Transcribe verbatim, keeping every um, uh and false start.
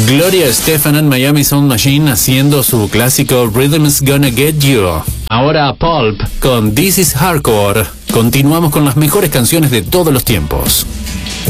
Gloria Estefan and Miami Sound Machine haciendo su clásico Rhythm's Gonna Get You. Ahora Pulp con This Is Hardcore. Continuamos con las mejores canciones de todos los tiempos.